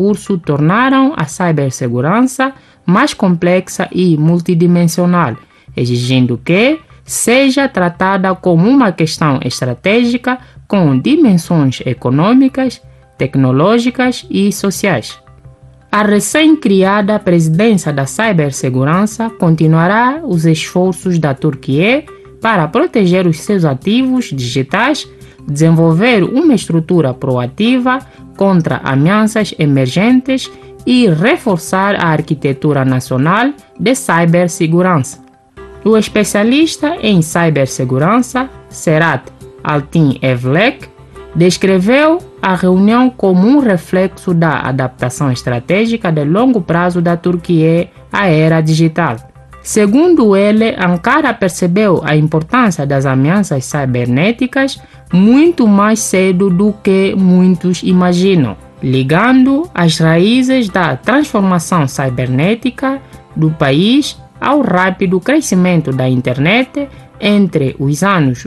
curso tornaram a cibersegurança mais complexa e multidimensional, exigindo que seja tratada como uma questão estratégica com dimensões econômicas, tecnológicas e sociais. A recém-criada presidência da cibersegurança continuará os esforços da Turquia para proteger os seus ativos digitais, desenvolver uma estrutura proativa contra ameaças emergentes e reforçar a arquitetura nacional de cibersegurança. O especialista em cibersegurança, Serhat Altınevlek, descreveu a reunião como um reflexo da adaptação estratégica de longo prazo da Turquia à era digital. Segundo ele, Ankara percebeu a importância das ameaças cibernéticas muito mais cedo do que muitos imaginam, ligando as raízes da transformação cibernética do país ao rápido crescimento da internet entre os anos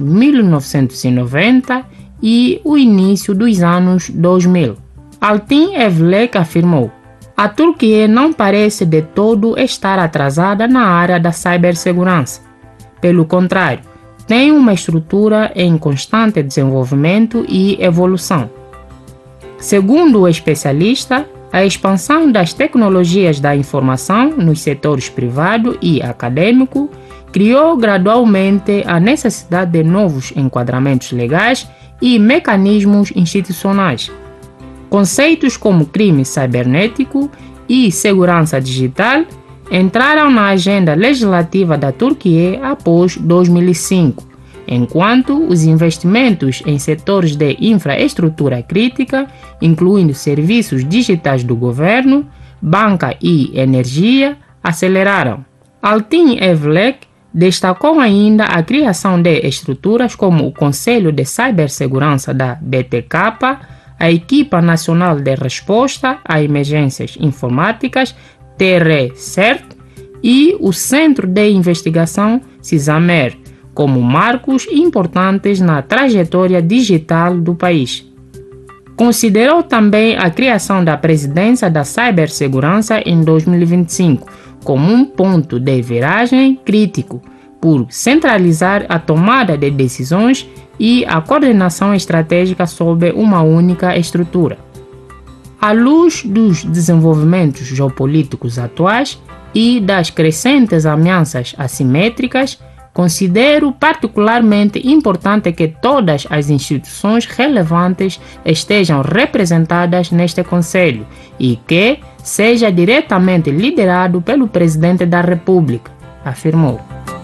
1990 e o início dos anos 2000. Altınevlek afirmou: a Turquia não parece de todo estar atrasada na área da cibersegurança. Pelo contrário, tem uma estrutura em constante desenvolvimento e evolução. Segundo o especialista, a expansão das tecnologias da informação nos setores privado e acadêmico criou gradualmente a necessidade de novos enquadramentos legais e mecanismos institucionais. Conceitos como crime cibernético e segurança digital entraram na agenda legislativa da Turquia após 2005, enquanto os investimentos em setores de infraestrutura crítica, incluindo serviços digitais do governo, banca e energia, aceleraram. Altınevlek destacou ainda a criação de estruturas como o Conselho de Cibersegurança da BTK, a Equipa Nacional de Resposta a Emergências Informáticas, TRCERT, e o Centro de Investigação CISAMER, como marcos importantes na trajetória digital do país. Considerou também a criação da Presidência da Cibersegurança em 2025 como um ponto de viragem crítico, por centralizar a tomada de decisões e a coordenação estratégica sob uma única estrutura. À luz dos desenvolvimentos geopolíticos atuais e das crescentes ameaças assimétricas, considero particularmente importante que todas as instituições relevantes estejam representadas neste Conselho e que seja diretamente liderado pelo Presidente da República, afirmou.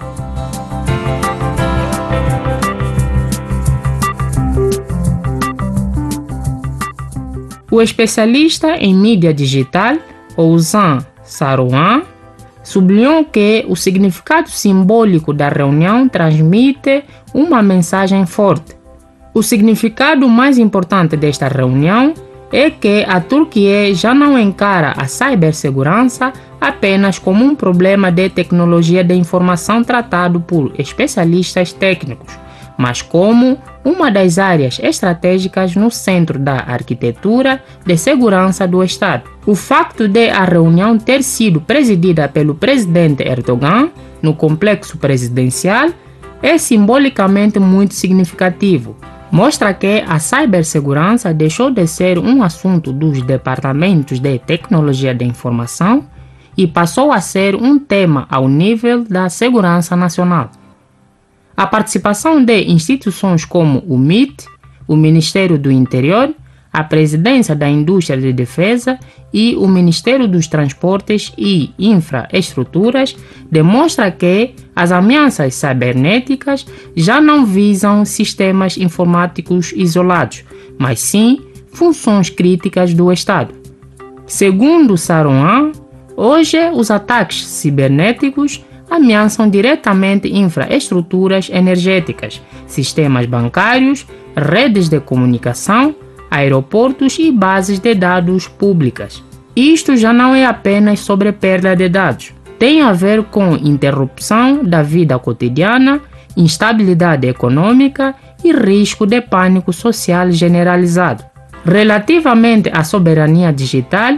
O especialista em mídia digital, Oğuzhan Saruhan, sublinhou que o significado simbólico da reunião transmite uma mensagem forte. O significado mais importante desta reunião é que a Turquia já não encara a cibersegurança apenas como um problema de tecnologia de informação tratado por especialistas técnicos, mas como uma das áreas estratégicas no centro da arquitetura de segurança do Estado. O facto de a reunião ter sido presidida pelo presidente Erdogan no complexo presidencial é simbolicamente muito significativo. Mostra que a cibersegurança deixou de ser um assunto dos departamentos de tecnologia de informação e passou a ser um tema ao nível da segurança nacional. A participação de instituições como o MIT, o Ministério do Interior, a Presidência da Indústria de Defesa e o Ministério dos Transportes e Infraestruturas demonstra que as ameaças cibernéticas já não visam sistemas informáticos isolados, mas sim funções críticas do Estado. Segundo Saruhan, hoje os ataques cibernéticos ameaçam diretamente infraestruturas energéticas, sistemas bancários, redes de comunicação, aeroportos e bases de dados públicas. Isto já não é apenas sobre perda de dados. Tem a ver com interrupção da vida cotidiana, instabilidade econômica e risco de pânico social generalizado. Relativamente à soberania digital,